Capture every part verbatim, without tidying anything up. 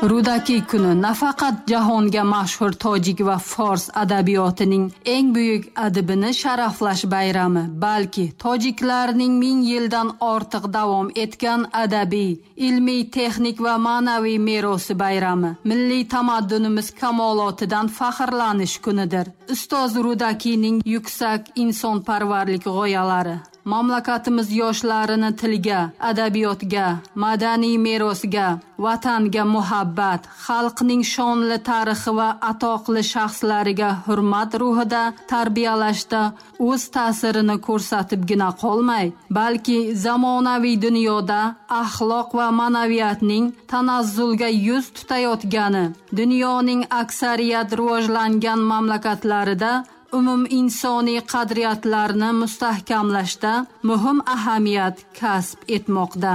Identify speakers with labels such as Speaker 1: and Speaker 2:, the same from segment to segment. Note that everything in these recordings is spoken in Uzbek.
Speaker 1: Rudaki kuni nafaqat jahonga mashhur tojik va fors adabiyotining eng buyuk adibini sharaflash bayrami, balki tojiklarning ming yildan ortiq davom etgan adabiy, ilmiy, texnik va ma'naviy merosi bayrami, milliy tamaddunimiz kamolotidan faxrlanish kunidir. Ustoz Rudakining yuksak insonparvarlik g'oyalari mamlakatimiz yoshlarini tilga, adabiyotga, madaniy merosga, vatanga muhabbat, xalqning shonli tarixi va atoqli shaxslariga hurmat ruhida tarbiyalashda o'z ta'sirini ko'rsatibgina qolmay, balki zamonaviy dunyoda axloq va ma'naviyatning tanazzulga yuz tutayotgani, dunyoning aksariyat rivojlangan mamlakatlarida umum insoniy qadriyatlarni mustahkamlashda muhim ahamiyat kasb etmoqda.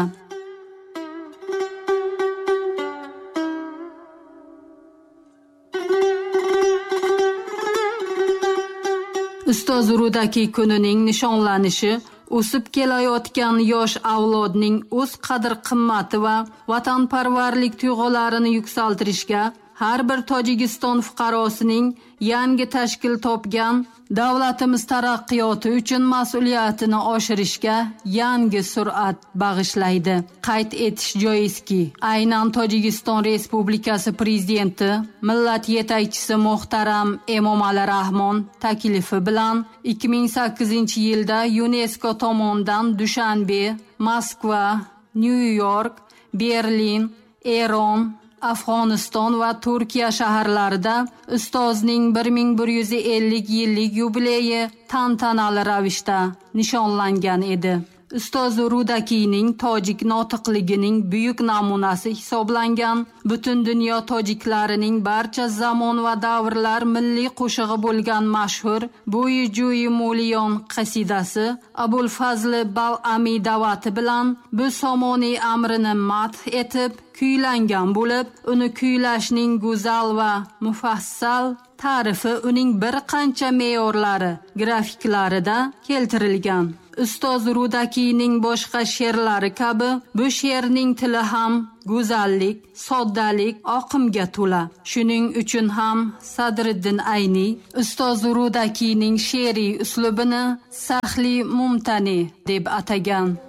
Speaker 1: Ustoz Rudaki kunining nishonlanishi o'sib kelayotgan yosh avlodning o'z qadr-qimmati va vatanparvarlik tuyg'ularini yuksaltirishga, har bir Tojikiston fuqarosining yangi tashkil topgan davlatimiz taraqqiyoti uchun mas'uliyatini oshirishga yangi sur'at bag'ishlaydi. Qayd etish joizki, aynan Tojikiston Respublikasi prezidenti, millat yetakchisi muhtaram Emomali Rahmon taklifi bilan ikki ming sakkizinchi yilda UNESCO tomonidan Dushanbe, Moskva, Nyu-York, Berlin, Eron, Afg'oniston va Turkiya shaharlarida ustozning bir ming bir yuz ellik yillik yubileyi tantanali ravishda nishonlangan edi. Ustoz Rudakining tojik notiqligining buyuk namunasi hisoblangan butun dunyo tojiklarining barcha zamon va davrlar milliy qo'shig'i bo'lgan mashhur Bo'yi Jo'yi Mo'liyon qasidasi Abul Fazl Bal'ami davati bilan bu somoniy amrini madh etib kuylangan bo'lib, uni kuylashning go'zal va mufassal ta'rifi uning bir qancha me'yorlari, grafiklarida keltirilgan. Ustoz Rudakining boshqa she'rlari kabi bu she'rning tili ham go'zallik, soddalik, oqimga to'la. Shuning uchun ham Sadriddin Ayni Ustoz Rudakining she'riy uslubini Sahli Mumtani deb atagan.